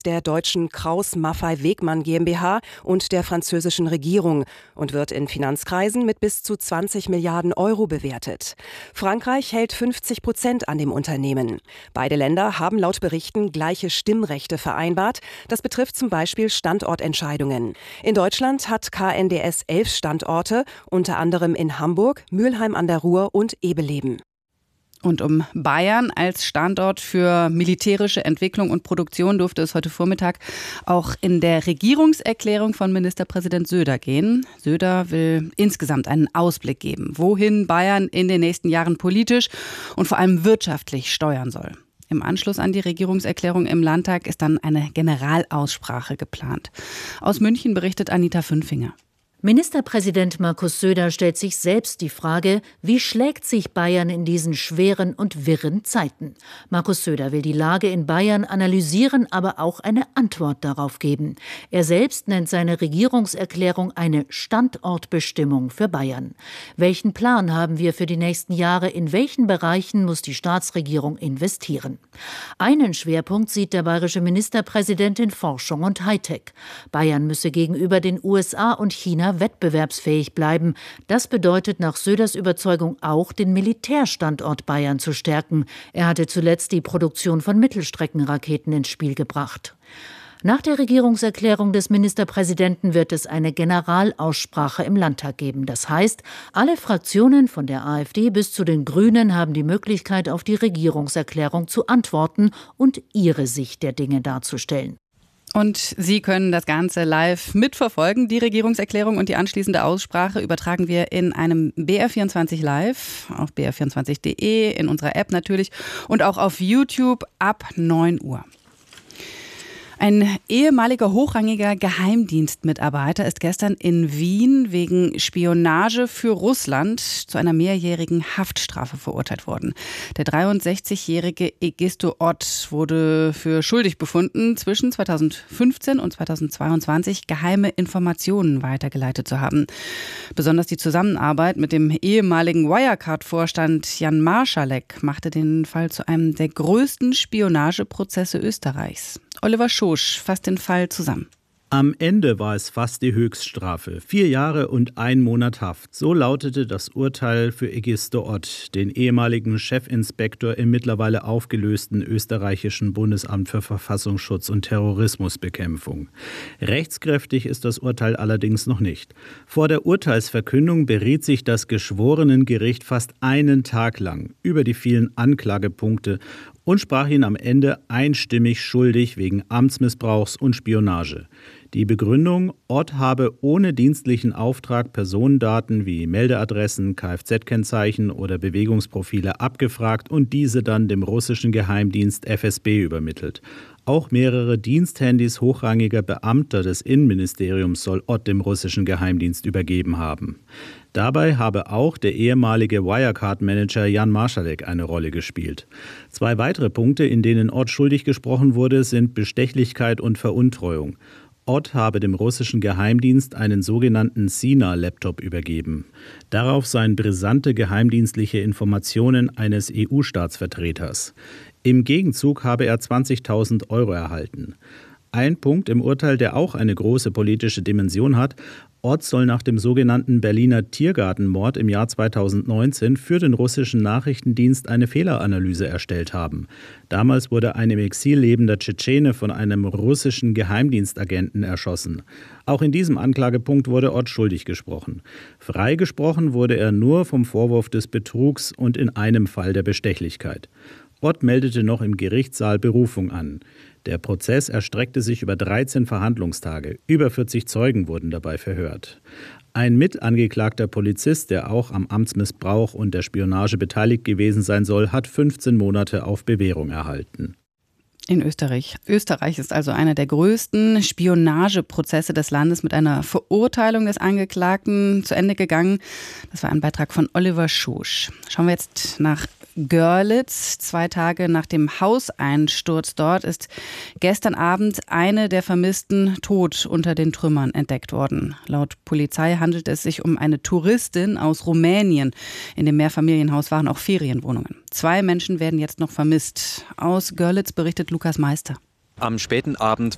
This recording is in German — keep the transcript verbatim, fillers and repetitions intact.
der deutschen Kraus Maffei Wegmann GmbH und der französischen Regierung und wird in Finanzkreisen mit bis zu zwanzig Milliarden Euro bewertet. Frankreich hält fünfzig Prozent an dem Unternehmen. Beide Länder haben laut Berichten gleiche Stimmrechte vereinbart. Das betrifft zum Beispiel Standortentscheidungen. In Deutschland hat K N D S elf Standorte, unter anderem in Hamburg, Mülheim an der Ruhr und Ebeleben. Und um Bayern als Standort für militärische Entwicklung und Produktion durfte es heute Vormittag auch in der Regierungserklärung von Ministerpräsident Söder gehen. Söder will insgesamt einen Ausblick geben, wohin Bayern in den nächsten Jahren politisch und vor allem wirtschaftlich steuern soll. Im Anschluss an die Regierungserklärung im Landtag ist dann eine Generalaussprache geplant. Aus München berichtet Anita Fünfinger. Ministerpräsident Markus Söder stellt sich selbst die Frage, wie schlägt sich Bayern in diesen schweren und wirren Zeiten? Markus Söder will die Lage in Bayern analysieren, aber auch eine Antwort darauf geben. Er selbst nennt seine Regierungserklärung eine Standortbestimmung für Bayern. Welchen Plan haben wir für die nächsten Jahre? In welchen Bereichen muss die Staatsregierung investieren? Einen Schwerpunkt sieht der bayerische Ministerpräsident in Forschung und Hightech. Bayern müsse gegenüber den U S A und China wettbewerbsfähig bleiben. Das bedeutet nach Söders Überzeugung auch, den Militärstandort Bayern zu stärken. Er hatte zuletzt die Produktion von Mittelstreckenraketen ins Spiel gebracht. Nach der Regierungserklärung des Ministerpräsidenten wird es eine Generalaussprache im Landtag geben. Das heißt, alle Fraktionen von der AfD bis zu den Grünen haben die Möglichkeit, auf die Regierungserklärung zu antworten und ihre Sicht der Dinge darzustellen. Und Sie können das Ganze live mitverfolgen. Die Regierungserklärung und die anschließende Aussprache übertragen wir in einem B R vierundzwanzig Live, auf b r vierundzwanzig punkt de, in unserer App natürlich und auch auf YouTube ab neun Uhr. Ein ehemaliger hochrangiger Geheimdienstmitarbeiter ist gestern in Wien wegen Spionage für Russland zu einer mehrjährigen Haftstrafe verurteilt worden. Der dreiundsechzigjährige Egisto Ott wurde für schuldig befunden, zwischen zweitausendfünfzehn und zweitausendzweiundzwanzig geheime Informationen weitergeleitet zu haben. Besonders die Zusammenarbeit mit dem ehemaligen Wirecard-Vorstand Jan Marschalek machte den Fall zu einem der größten Spionageprozesse Österreichs. Oliver Schosch fasst den Fall zusammen. Am Ende war es fast die Höchststrafe. Vier Jahre und ein Monat Haft. So lautete das Urteil für Egisto Ott, den ehemaligen Chefinspektor im mittlerweile aufgelösten österreichischen Bundesamt für Verfassungsschutz und Terrorismusbekämpfung. Rechtskräftig ist das Urteil allerdings noch nicht. Vor der Urteilsverkündung beriet sich das Geschworenengericht fast einen Tag lang über die vielen Anklagepunkte und sprach ihn am Ende einstimmig schuldig wegen Amtsmissbrauchs und Spionage. Die Begründung: Ott habe ohne dienstlichen Auftrag Personendaten wie Meldeadressen, Kfz-Kennzeichen oder Bewegungsprofile abgefragt und diese dann dem russischen Geheimdienst F S B übermittelt. Auch mehrere Diensthandys hochrangiger Beamter des Innenministeriums soll Ott dem russischen Geheimdienst übergeben haben. Dabei habe auch der ehemalige Wirecard-Manager Jan Marschalek eine Rolle gespielt. Zwei weitere Punkte, in denen Ott schuldig gesprochen wurde, sind Bestechlichkeit und Veruntreuung. Ott habe dem russischen Geheimdienst einen sogenannten Sina-Laptop übergeben. Darauf seien brisante geheimdienstliche Informationen eines E U-Staatsvertreters. Im Gegenzug habe er zwanzigtausend Euro erhalten. Ein Punkt im Urteil, der auch eine große politische Dimension hat: Ott soll nach dem sogenannten Berliner Tiergartenmord im Jahr zweitausendneunzehn für den russischen Nachrichtendienst eine Fehleranalyse erstellt haben. Damals wurde ein im Exil lebender Tschetschene von einem russischen Geheimdienstagenten erschossen. Auch in diesem Anklagepunkt wurde Ott schuldig gesprochen. Freigesprochen wurde er nur vom Vorwurf des Betrugs und in einem Fall der Bestechlichkeit. Ott meldete noch im Gerichtssaal Berufung an. Der Prozess erstreckte sich über dreizehn Verhandlungstage. Über vierzig Zeugen wurden dabei verhört. Ein mitangeklagter Polizist, der auch am Amtsmissbrauch und der Spionage beteiligt gewesen sein soll, hat fünfzehn Monate auf Bewährung erhalten. In Österreich. Österreich ist also einer der größten Spionageprozesse des Landes mit einer Verurteilung des Angeklagten zu Ende gegangen. Das war ein Beitrag von Oliver Schosch. Schauen wir jetzt nach Görlitz. Zwei Tage nach dem Hauseinsturz dort ist gestern Abend eine der Vermissten tot unter den Trümmern entdeckt worden. Laut Polizei handelt es sich um eine Touristin aus Rumänien. In dem Mehrfamilienhaus waren auch Ferienwohnungen. Zwei Menschen werden jetzt noch vermisst. Aus Görlitz berichtet Lukas Meister. Am späten Abend